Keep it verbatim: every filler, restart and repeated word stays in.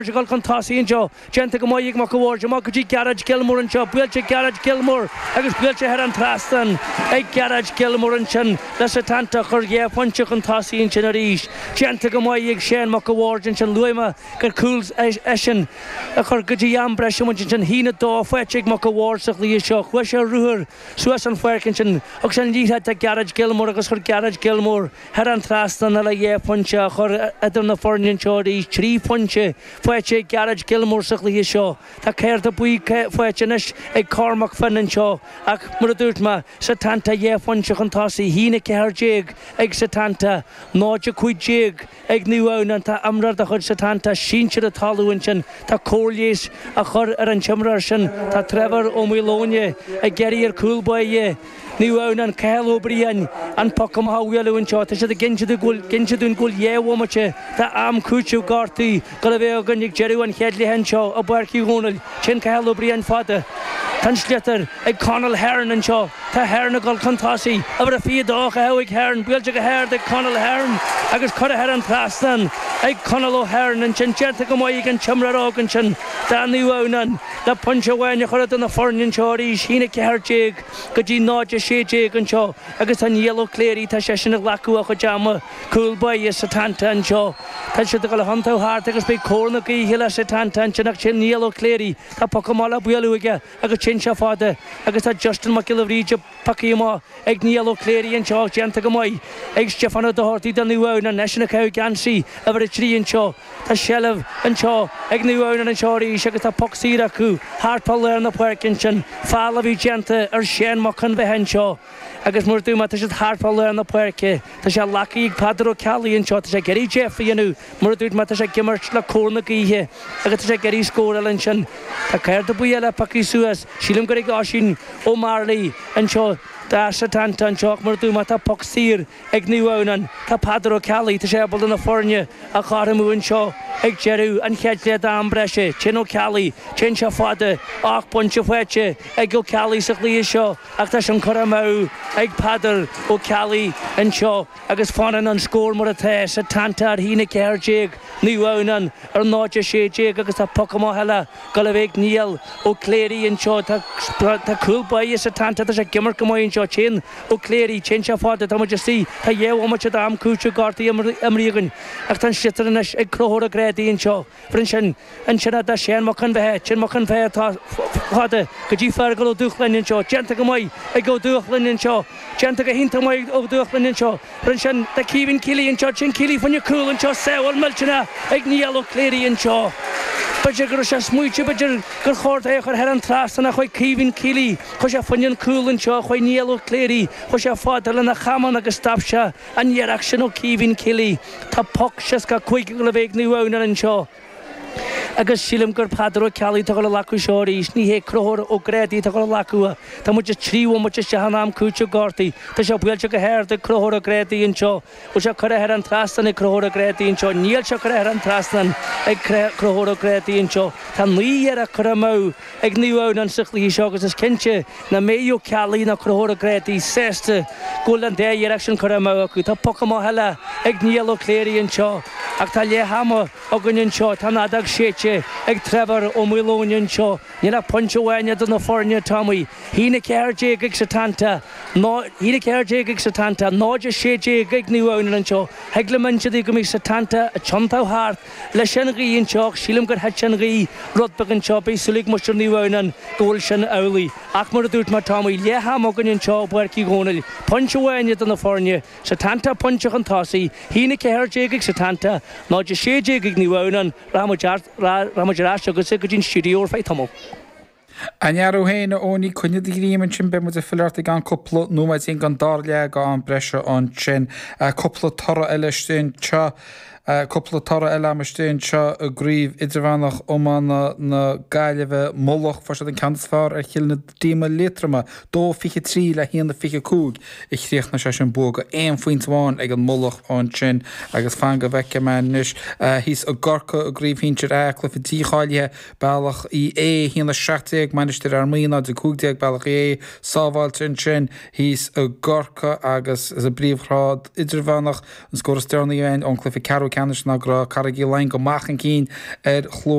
Gal Contassi Joe, Genta Gamoyig Makawar, Makaji Garage Gilmore and Joe, Wilche Garage Gilmore, Agus Wilche Heran Trastan, a Garage Gilmore and Chin, Lasatanta Kurgia, Puncha Contassi in Chinarish, Genta Gamoyig Shan Makawar, and Chin Luima, Kurkuls Eshin, a Kurgaji Ambrasham, and Hina Do, Fetchig Makawar, Sakli Shock, Wesha Ruhr, Suasan Ferkinchin, Oxan Yita to Garage Gilmore, Agus for Garage Gilmore, Heran Trastan, Alaya Puncha, Hor Adana Fornian Chodi, Tree Puncha. Fetche Garage Gilmore Sakli Shaw, the care the Bui Fetchenish, a Cormac Fennan Shaw, Ak Muradutma, Satanta Yefon Chakantasi, Hina Care Jig, Egg Satanta, Noja Kui Jig, Egg New Own and Amra the Hud Satanta, Shincha the Taluinchan, the Corlies, a Hor and Chamrashan, the Trevor Omilonia, a Gerrier Cool Boy. New Own and Kyle O'Brien and Pockham Howello and Shot. Is the Genja the Gul, Genja Dun Gul, Ye Womache, the Am Kuchu Garty, Galaveo Gunnik Jerry and Hedley Henshaw, a Barky Gonal, Chen Kyle O'Brien father, Tanschletter, a Connell Heron and Shaw, the Hernagal Contasi, over a feed dog, a Howick Heron, Bilja Hair, the Connell Heron, I guess Cutter Heron Plaston, a Connell O'Heron and Chen Chentacamoy and Chamrarog and Chen, the New Onan, the Punch away and you heard it on the foreign Chori, Sheena Kerjig, Gaji Nodja Shejig and Shaw, I guess on Yellow Clary, Tashan of Lakua Hojama, Cool Boy, Satanta and Shaw, Tasha the Galahunto Heart, I guess big Cornaky, Hilla Satanta and Chinachin Yellow Clary, the Pocamala Bueluga, I got Chinsha father, I guess that Justin McIllavija, Pakima, Egg Yellow Clary and Shaw, Jantagamoy, Egg Stefano the Horty, the New Own and National Cow Gansi, over a tree and Shaw, the Shelev and Shaw, Egg New Own and Shawry, Shagata Poxiraku, Hartpal and the Perkinchin, Falavi Janta, or Shen Mokan Vehenshaw. I guess more too much is Hartpal and the Perke, the Shalaki, Padro Cali and Shot, the Gary Jeffrey, you know, more too much as a Gimmerch La Cornaky here. I got to Gary Score Elenchin, the Kerta Buyela Pakisuas, Shilim Gregoshin, O'Marley and Shaw. Da Satanta and Chalk Murdu Mata Poxir, Egg New Onan, Ta Padro Cali, to Shabble in the Fornia, a Karamu and Shaw, Egg Jeru, and Kedle Dam Brescia, Chino Cali, Chincha Fada, Ark Punch of Weche, Egg O'Cali, Sakli Shaw, Actashan Karamau, Egg Padder, O'Cali, and Shaw, Agus Fonan and Score Murate, Satanta, Hina Kerjig, New Onan, or Notja Shejig, Agus a Pocamohella, Galavik Neil, O'Clary and Shaw, Ta Cool Boy, Satanta, there's a Gimmer Kamoy and Shaw. Chin O'Cleary, Chinsha Fada, Tamaji, Taye, Womacha, Dam, Kuchu, Garty, American, Actan Shittanish, a Crohora Grady and Shaw, Frinchin, and Shanata Shan Mokan Behe, Chin Mokan Fair Fada, Kaji Fargo, Duchlin and Shaw, Gentagamoy, I go Duchlin and Shaw, Gentaga Hintamoy, O Duchlin and Shaw, Frinchin, the Kevin Killy and Shaw, Chin Killy, when you're cool and Shaw, Sewell, Melchina, Igniel O'Cleary and Shaw. But you're going to smooch, but you're going to hold a head and trust and a white Kevin Killy, because you're funny and cool and Shaw, when Yellow Clary, was your father and a Haman a Gustafsha, and your action of Kevin Killy, Tapok Sheska quick Laveg New Owner and Shaw. Agus Shilim Gur Padro Cali to Laku Shori, Snehe Crohor, O'Grady to Lakua, the much tree one much Shahanam Kuchu Gorty, the shop Welchaka hair, the Crohor Grady and Shaw, which are Kara and Trastan, a Crohor Grady and Shaw, Neil Chakra and Trastan, a Crohor Grady and Shaw, Tanlia Karamo, a new own and sickly shockers as Kenche, Namayo Cali, na Crohor Grady, Sesta, Golden Day, Election Karamo, Kuta Pocamohella, Egniel O'Cleary and Shaw, Actalia Hammer, Ogunian Shaw, Tanadag Shech. Egg Trevor O'Milonian Shaw, Nina Punchawanya to the Fornia Tommy, Hina Kerjig Satanta, no Hina Kerjig Satanta, Noja Shejig Gig New Owen and Shaw, Heglemancha the Gumi Satanta, a Chontau Heart, Leshenri in Chalk, Shilim got Hatchenri, Rotbag and Choppy, Sulik Muster New Owen, Golshan Owley, Akmur Dutma Tommy, Leha Mogan and Shaw, Berky Gonal, Punchawanya to the Fornia, Satanta Punchak Tossi, Hina Kerjig Satanta, Noja Shejig New Owen, Ramajart. Ramajarash go sig gin studio fai tomo Anjaru héine óní cunne díríman sin be mu a fillirta gan coppla nó sin gan darle gan breise an sin coppla tara eileistún cha coppla tara eileamistún cha a gríomh idirhánach ómána na gaiileh molach for an cansfar ar chiilna díma litrama dó fiche trí le híanana fiche cúg i chríoch na se sin bóga éon faointáin ag an molach an sin agus fanga bheice me nus hís a gorca a gríomh híntir each le fi tíáilethe bailach i é híanana seachtaigh Manchester Armina de Kugdiag Balagé Sávaltin sin hís a gorca agus is a bríomhrád idirhánach an scóra stearnaí an Cliffy Caro ceannis ná gra carigí lein go machchan cín ar chló